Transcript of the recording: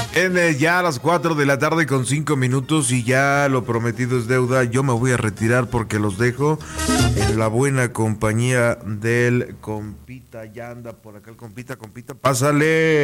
Ya a las 4 de la tarde con 5 minutos y ya lo prometido es deuda. Yo me voy a retirar porque los dejo en la buena compañía del compita. Ya anda por acá el compita, pásale.